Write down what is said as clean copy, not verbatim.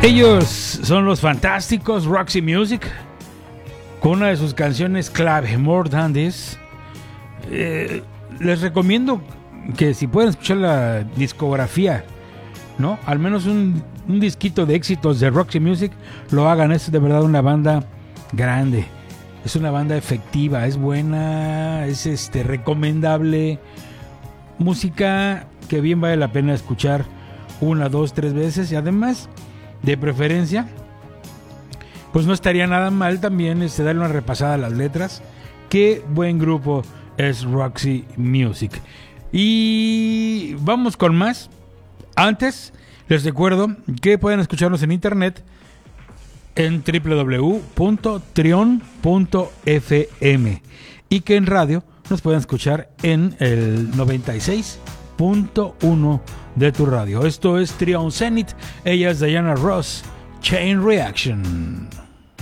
Ellos son los fantásticos Roxy Music con una de sus canciones clave, More Than This. Les recomiendo que si pueden escuchar la discografía, ¿no? Al menos un disquito de éxitos de Roxy Music, lo hagan. Es de verdad una banda grande, es una banda efectiva, es buena, es recomendable, música que bien vale la pena escuchar 1, 2, 3 veces, y además, de preferencia, pues no estaría nada mal también darle una repasada a las letras. Qué buen grupo es Roxy Music. Y vamos con más. Antes, les recuerdo que pueden escucharnos en internet en www.trion.fm y que en radio nos pueden escuchar en el 96.1 de tu radio. Esto es Trion Zenith. Ella es Diana Ross. Chain Reaction.